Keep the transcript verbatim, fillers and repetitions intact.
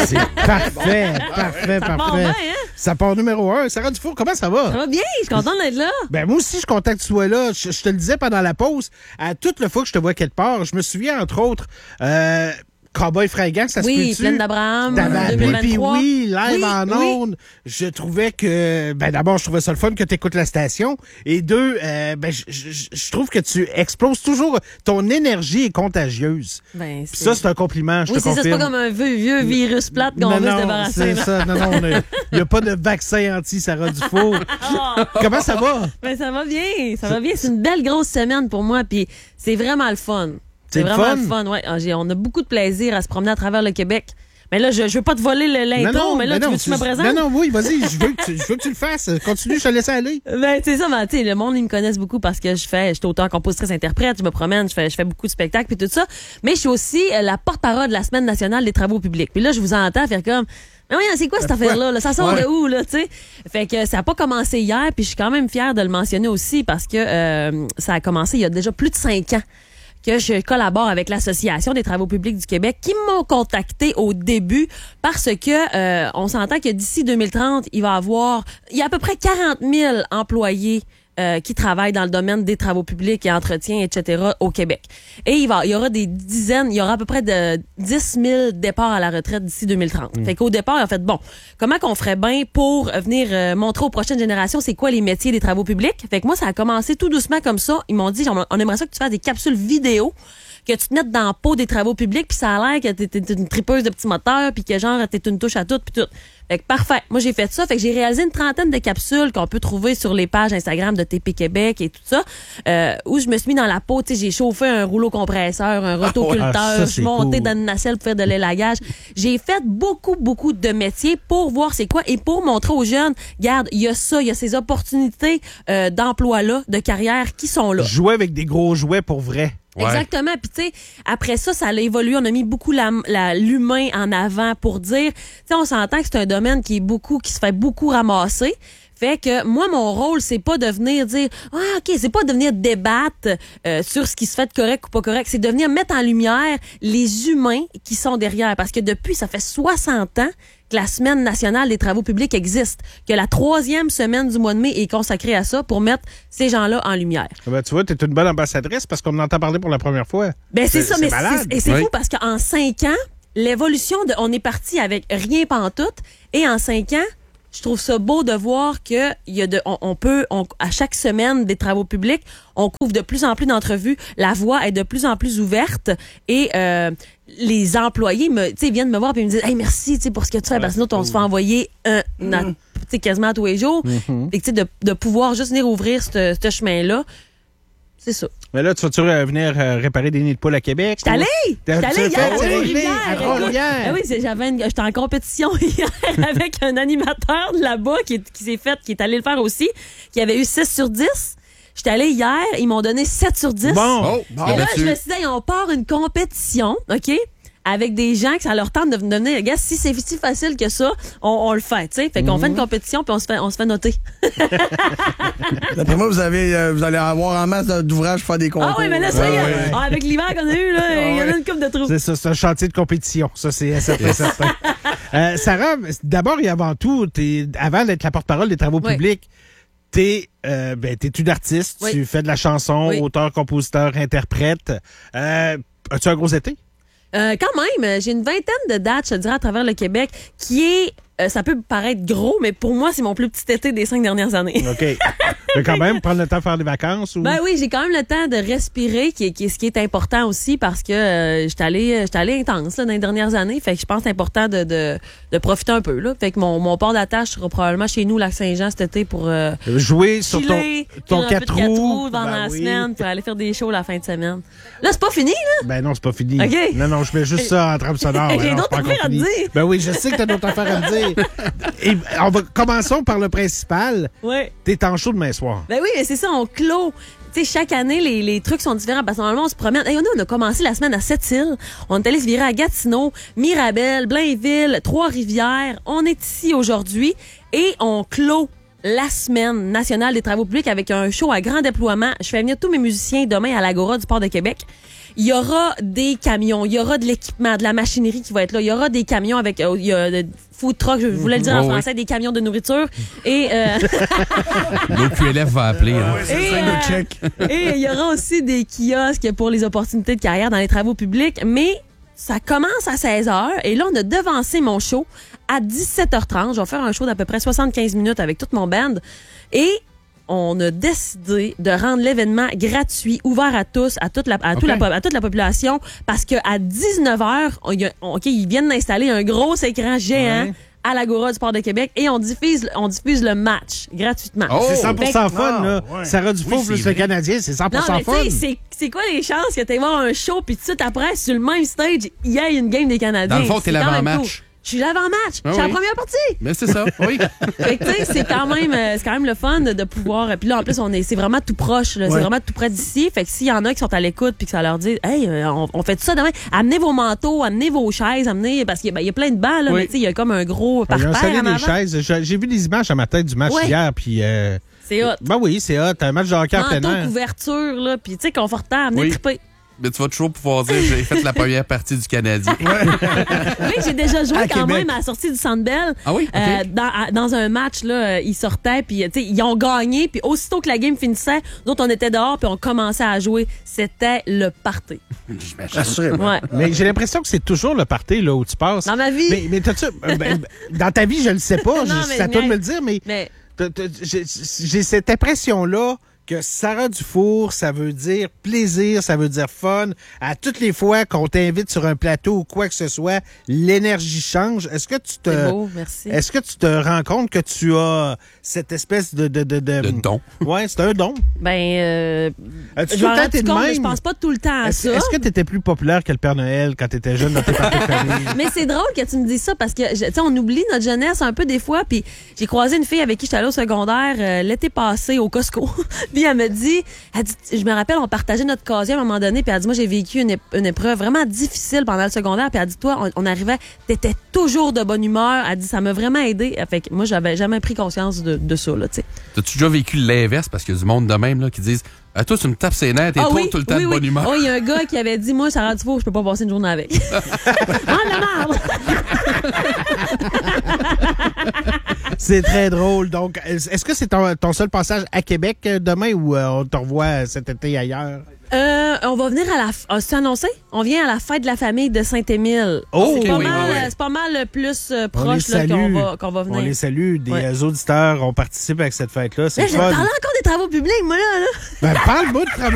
C'est parfait, parfait, Ça part parfait. bien, hein? Ça part numéro un. Sarah Dufour, comment ça va? Ça va bien, je suis contente d'être là. Ben moi aussi, je suis content que tu sois là. Je, je te le disais pendant la pause. À toute le fois que je te vois quelque part, je me souviens, entre autres, euh, Cowboy fringant, ça Oui, se peut-tu? Plaine d'Abraham, T'avais appelé, deux mille puis vingt-trois. oui, live Oui, en oui. ondes. Je trouvais que, ben d'abord, je trouvais ça le fun que tu écoutes la station. Et deux, euh, ben je, je, je trouve que tu exploses toujours. Ton énergie est contagieuse. Ben, Puis ça, c'est un compliment, je oui, te c'est ça, c'est confirme. pas comme un vieux, vieux virus plate qu'on Non, veut se non, débarrasser. c'est là. ça. Non, non, il n'y a pas de vaccin anti-Sarah Dufour. Comment ça va? Ben, ça va bien, ça va bien. C'est une belle grosse semaine pour moi, puis c'est vraiment le fun. C'est C'est le vraiment fun? le fun, ouais. Ah, j'ai- On a beaucoup de plaisir à se promener à travers le Québec. Mais là, je, je veux pas te voler le- l'intro, mais là, tu veux que tu me présentes? Non, non, oui, vas-y, je veux, que tu, je veux que tu le fasses. Continue, je te laisse aller. Ben, c'est ça, ben, tu sais, le monde, ils me connaissent beaucoup parce que je fais, je suis auteur, compositrice, interprète, je me promène, je fais, je fais beaucoup de spectacles puis tout ça. Mais je suis aussi euh, la porte-parole de la Semaine nationale des travaux publics. Puis là, je vous entends faire comme, mais oui, c'est quoi cette affaire-là? Là? Ça sort Ouais. de où, là, tu sais? Fait que ça a pas commencé hier, puis je suis quand même fière de le mentionner aussi parce que euh, ça a commencé il y a déjà plus de cinq ans que je collabore avec l'Association des travaux publics du Québec qui m'ont contacté au début parce que euh, on s'entend que d'ici deux mille trente, il va y avoir il y a à peu près quarante mille employés euh, qui travaillent dans le domaine des travaux publics et entretien, et cetera au Québec. Et il va il y aura des dizaines, il y aura à peu près de dix mille départs à la retraite d'ici deux mille trente. Fait qu'au départ, en fait, bon, comment qu'on ferait bien pour venir euh, montrer aux prochaines générations c'est quoi les métiers des travaux publics? Fait que moi, ça a commencé tout doucement comme ça. Ils m'ont dit, on on aimerait ça que tu fasses des capsules vidéo, que tu te mettes dans la peau des travaux publics, puis ça a l'air que t'es, t'es une tripeuse de petits moteurs, puis que genre, t'es une touche à tout, puis tout. Fait que parfait. Moi, j'ai fait ça. Fait que j'ai réalisé une trentaine de capsules qu'on peut trouver sur les pages Instagram de T P Québec et tout ça, euh, où je me suis mis dans la peau. Tu sais, j'ai chauffé un rouleau compresseur, un rotoculteur, Ah, ça, je c'est suis montée cool. dans une nacelle pour faire de l'élagage. J'ai fait beaucoup, beaucoup de métiers pour voir c'est quoi et pour montrer aux jeunes, regarde, il y a ça, il y a ces opportunités euh, d'emploi-là, de carrière qui sont là. Jouer avec des gros jouets pour vrai. Ouais. Exactement. Puis tu sais, après ça, ça a évolué. On a mis beaucoup la, la- l'humain en avant pour dire, tu sais, on s'entend que c'est un domaine qui est beaucoup, qui se fait beaucoup ramasser. Fait que moi, mon rôle, c'est pas de venir dire, ah, ok, c'est pas de venir débattre euh, sur ce qui se fait de correct ou pas correct. C'est de venir mettre en lumière les humains qui sont derrière. Parce que depuis, ça fait soixante ans que la Semaine nationale des travaux publics existe, que la troisième semaine du mois de mai est consacrée à ça pour mettre ces gens-là en lumière. Ben, tu vois, t'es une bonne ambassadrice parce qu'on en entend parler pour la première fois. Ben c'est C'est- ça, c'est mais malade. c'est, et c'est Oui. fou parce qu'en cinq ans, l'évolution de, on est parti avec rien pantoute, et en cinq ans, je trouve ça beau de voir que il y a de, on, on peut, on, à chaque semaine des travaux publics, on couvre de plus en plus d'entrevues, la voie est de plus en plus ouverte et euh, les employés me, tu sais, viennent me voir et me disent, hey merci, tu sais, pour ce que tu fais, parce que sinon on se fait envoyer un, na- tu sais, quasiment à tous les jours, et tu sais, de, de pouvoir juste venir ouvrir ce ce chemin-là, c'est ça. Mais là, tu vas-tu euh, venir euh, réparer des nids de poules à Québec? J'étais allée! T'as- J'étais allée tu hier fais- à c'est réglé, Trois-Rivières. à Trois-Rivières. Écoute, ah oui, c'est- j'avais une- j'étais en compétition hier avec un animateur de là-bas qui, est- qui s'est fait, qui est allé le faire aussi, qui avait eu six sur dix. J'étais allée hier, ils m'ont donné sept sur dix. Bon. Oh, bon, Et là, là-dessus. je me suis dit, hey, on part une compétition, OK? Avec des gens que ça leur tente de devenir, regarde, si c'est si facile que ça, on, on le fait, tu sais. Fait qu'on fait une compétition puis on se fait, on se fait noter. D'après moi, vous, avez, euh, vous allez avoir en masse d'ouvrages pour faire des concours. Ah oui, mais là, ça y est, Ah ouais. ah, avec l'hiver qu'on a eu, là, il y en a une couple de trous. C'est ça, c'est un chantier de compétition. Ça, c'est certain, certain. Euh, Sarah, d'abord et avant tout, t'es, avant d'être la porte-parole des travaux Oui. publics, t'es, euh, ben, t'es une artiste, Oui. tu fais de la chanson, Oui. auteur, compositeur, interprète. Euh, as-tu un gros été? Euh, quand même, j'ai une vingtaine de dates, je te dirais, à travers le Québec, qui est, euh, ça peut paraître gros, mais pour moi, c'est mon plus petit été des cinq dernières années. OK. Mais quand même, prendre le temps de faire des vacances ou... Ben oui, j'ai quand même le temps de respirer, qui est, qui est ce qui est important aussi, parce que euh, j'étais allée, j'étais allée intense là, dans les dernières années. Fait que je pense que c'est important de, de, de profiter un peu. Là. Fait que mon, mon port d'attache sera probablement chez nous, Lac-Saint-Jean, cet été, pour euh, Jouer sur ton, chiller, ton faire un peu de quatre quatre roues. roues pendant Ben la oui. semaine, pour aller faire des shows la fin de semaine. Là, c'est pas fini, là? Ben non, c'est pas fini. OK. Non, non, je mets juste ça en trame sonore. J'ai Ben non, d'autres c'est pas encore affaires à te fini. dire. Ben oui, je sais que t'as d'autres affaires à me dire. Et on va, commençons par le principal. Ouais. T'es en show demain soir. Ben oui, mais c'est ça, on clôt. Tu sais, chaque année, les, les trucs sont différents parce que normalement, on se promène. Hey, on a commencé la semaine à Sept-Îles. On est allé se virer à Gatineau, Mirabel, Blainville, Trois-Rivières. On est ici aujourd'hui et on clôt la semaine nationale des travaux publics avec un show à grand déploiement. Je fais venir tous mes musiciens demain à l'Agora du Port de Québec. il y aura des camions, il y aura de l'équipement, de la machinerie qui va être là. Il y aura des camions avec, euh, il y a de food truck, je voulais le dire en Oh, français, oui. des camions de nourriture. Et, euh, L'O Q L F va appeler. Hein. et, euh, et il y aura aussi des kiosques pour les opportunités de carrière dans les travaux publics. Mais ça commence à seize heures et là, on a devancé mon show à dix-sept heures trente. Je vais faire un show d'à peu près soixante-quinze minutes avec tout mon band. Et on a décidé de rendre l'événement gratuit, ouvert à tous, à toute la, à, toute Okay. la, à toute la population, parce qu'à dix-neuf heures, on, y a- on- OK, ils viennent d'installer un gros écran géant Ouais. à l'Agora du Port de Québec et on diffuse, on diffuse le match gratuitement. Oh! C'est cent pour cent Fait que- fun, là. Ah, ouais. Sarah Dufault Oui, plus c'est le vrai. Canadien, c'est cent pour Non, cent mais fun. tu sais, c'est- c'est quoi les chances que tu voir un show puis tout de suite après, sur le même stage, il y ait une game des Canadiens? Dans le fond, t'es C'est quand même l'avant-match. cool. Je suis l'avant-match. Ah Je suis oui. la première partie. Mais c'est ça, oui. Fait que, tu sais, c'est quand même, euh, c'est quand même le fun de, de pouvoir. Puis là, en plus, on est, c'est vraiment tout proche. là. Ouais. C'est vraiment tout près d'ici. Fait que s'il y en a qui sont à l'écoute puis que ça leur dit, hey, euh, on, on fait tout ça demain. Amenez vos manteaux, amenez vos chaises, amenez parce qu'il y a- ben, il y a plein de bancs là, Oui. mais tu sais, il y a comme un gros Ils ont parterre installé en des avant. chaises. Je- J'ai vu des images à ma tête du match Ouais. hier, puis... Euh, C'est hot. ben oui, c'est hot. Un match de hockey en plein Manteau, air. couverture là, puis tu sais, confortable, amenez Oui. triper. Mais tu vas toujours pouvoir dire j'ai fait la première partie du Canadien. Oui, j'ai déjà joué À quand Québec. même à la sortie du Centre Bell. Ah oui? Euh, OK. dans, à- dans un match, là, euh, ils sortaient, puis tu sais, ils ont gagné, puis aussitôt que la game finissait, nous autres, on était dehors, puis on commençait à jouer. C'était le party. J'imagine. Assurément. Ouais. Mais j'ai l'impression que c'est toujours le party là, où tu passes. Dans ma vie. Mais, mais t'as-tu... euh, ben, dans ta vie, je le sais pas. Non, je- mais- c'est à toi de mais- me le dire, mais... Mais T'as- t'as- J'ai j'ai cette impression-là que Sarah Dufour, ça veut dire plaisir, ça veut dire fun. À toutes les fois qu'on t'invite sur un plateau ou quoi que ce soit, l'énergie change. Est-ce que tu te... c'est beau, merci. Est-ce que tu te rends compte que tu as cette espèce de... de, de, de... Le don. Ouais, c'est un don. Ben, euh, As-tu je tout m'en le temps rends été de compte, mais même? je pense pas tout le temps à Est-ce ça. est-ce que tu étais plus populaire que le Père Noël quand tu étais jeune dans tes parties de famille? Mais c'est drôle que tu me dises ça parce que, je- tu sais, on oublie notre jeunesse un peu des fois. Puis j'ai croisé une fille avec qui j'étais allée au secondaire euh, l'été passé au Costco. Puis elle me dit, elle dit, je me rappelle, on partageait notre casier à un moment donné. Puis elle dit, moi, j'ai vécu une, ép- une épreuve vraiment difficile pendant le secondaire. Puis elle dit, toi, on, on arrivait, t'étais toujours de bonne humeur. Elle dit, ça m'a vraiment aidé. Fait que moi, j'avais jamais pris conscience de, de ça, là, tu sais. T'as-tu déjà vécu l'inverse? Parce qu'il y a du monde de même là, qui disent ah, toi, tu me tapes ses nerfs, t'es Ah trop oui, tout le temps oui, de oui. bonne humeur. Oh, il y a un gars qui avait dit, moi, Sarah Dufault, je peux pas passer une journée avec. Ah, la merde! C'est très drôle. Donc, est-ce que c'est ton, ton seul passage à Québec euh, demain ou euh, on te revoit cet été ailleurs? Euh, on va venir à la... f- Ah, c'est annoncé? On vient à la fête de la famille de Saint-Émile. Oh, c'est, pas oui, mal, oui, oui. c'est pas mal le plus euh, On les proche là, qu'on, salue. va, qu'on va venir. On les salue. Des Ouais. euh, auditeurs, on participe avec cette fête-là. C'est Là, je fun. parle encore des travaux publics, moi, là. là. Ben, parle-moi de travaux